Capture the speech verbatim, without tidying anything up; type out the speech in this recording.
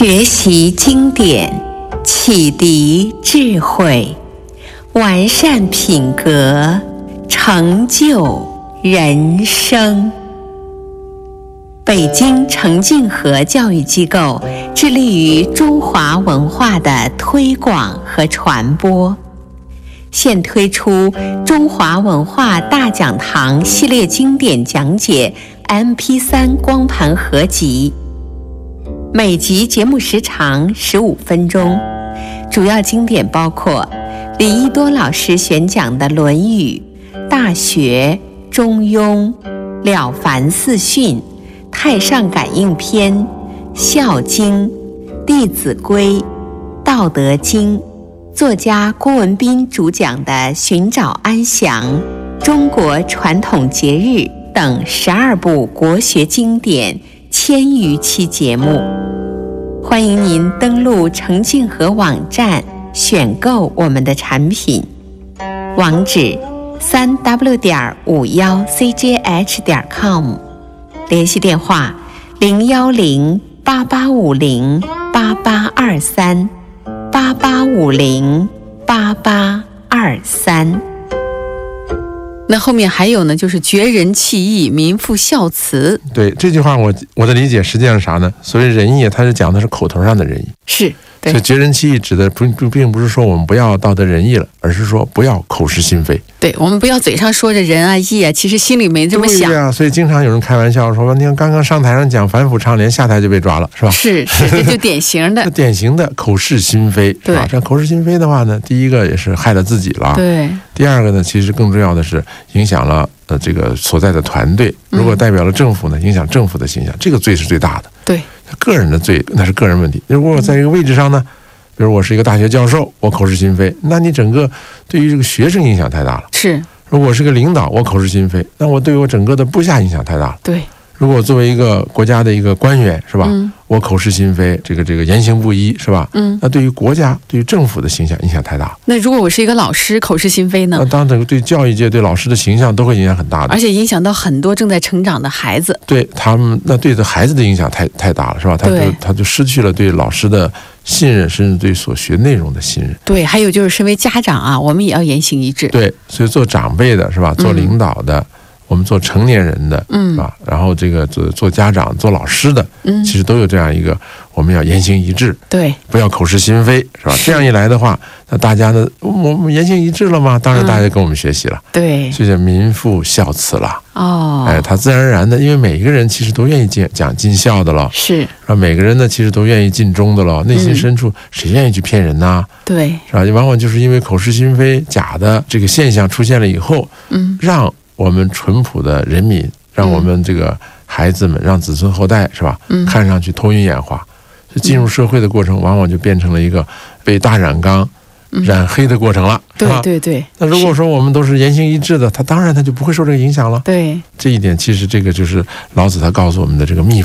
学习经典，启迪智慧，完善品格，成就人生。北京程敬和教育机构致力于中华文化的推广和传播，现推出中华文化大讲堂系列经典讲解 M P 三 光盘合集，每集节目时长十五分钟，主要经典包括李一多老师选讲的《论语》、《大学》、《中庸》、《了凡四训》、《太上感应篇》、《孝经》、《弟子规》、《道德经》，作家郭文斌主讲的《寻找安详》、中国传统节日等十二部国学经典，千余期节目。欢迎您登录程敬和网站选购我们的产品，网址三 w 点五幺 c j h 点 com， 联系电话零幺零八八五零八八二三八八五零八八二三。 那后面还有呢，就是绝人弃义，民复孝慈。 对，这句话我我的理解实际上是啥呢？所谓仁义，它是讲的是口头上的仁义， 是。 所以绝人弃义指的不并并不是说我们不要道德仁义了，而是说不要口是心非。 对，我们不要嘴上说着仁啊义啊，其实心里没这么想。 对啊，所以经常有人开玩笑说，你看刚刚上台上讲反腐倡廉，下台就被抓了，是吧？ 是是，这就典型的典型的口是心非，是吧？这口是心非的话呢，第一个也是害了自己了， 对。 第二个呢，其实更重要的是影响了呃这个所在的团队，如果代表了政府呢，影响政府的形象，这个罪是最大的。 对， 个人的罪那是个人问题。如果我在一个位置上呢，比如我是一个大学教授，我口是心非，那你整个对于这个学生影响太大了。 是。 如果我是个领导，我口是心非，那我对我整个的部下影响太大了。 对。 如果我作为一个国家的一个官员，是吧？嗯、我口是心非，这个这个言行不一，是吧？嗯。那对于国家、对于政府的形象影响太大。 那如果我是一个老师，口是心非呢？ 那当整个对教育界、对老师的形象都会影响很大的， 而且影响到很多正在成长的孩子。 对他们，那对着孩子的影响太太大了，是吧？他就他就失去了对老师的信任，甚至对所学内容的信任。 对，还有就是身为家长啊，我们也要言行一致。 对，所以做长辈的是吧？做领导的。嗯，我们做成年人的，嗯，是吧？然后这个做做家长、做老师的，嗯，其实都有这样一个，我们要言行一致， 对，不要口是心非，是吧？是这样一来的话，那大家呢，我们言行一致了吗？当然，大家跟我们学习了，嗯、 对， 这叫民复孝慈了。 哦， 哎，他自然而然的，因为每一个人其实都愿意讲讲尽孝的了， 是，是吧？每个人呢，其实都愿意尽忠的了，内心深处、嗯、谁愿意去骗人呢？ 对， 是吧？往往就是因为口是心非、假的这个现象出现了以后，嗯，让我们淳朴的人民，让我们这个孩子们，让子孙后代，是吧？嗯，看上去头晕眼花，就进入社会的过程，往往就变成了一个被大染缸染黑的过程了， 嗯、是吧？对对对。 那如果说我们都是言行一致的，他当然他就不会受这个影响了。 对， 这一点其实这个就是老子他告诉我们的这个秘